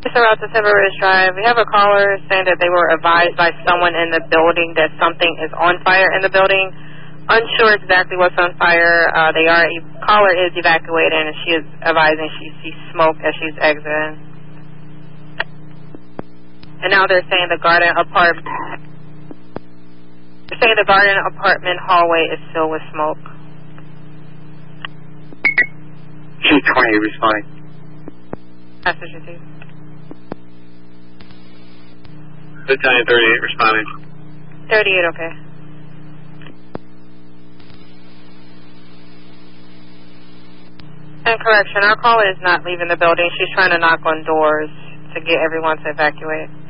Mr. Route to Silver Ridge Drive. We have a caller saying that they were advised by someone in the building that something is on fire in the building. Unsure exactly what's on fire. Caller is evacuating, and she is advising she sees smoke as she's exiting. And now they're saying the garden apartment hallway is filled with smoke. G20 responding. Message received. Battalion 38 responding. 38, okay. And correction, our caller is not leaving the building. She's trying to knock on doors to get everyone to evacuate.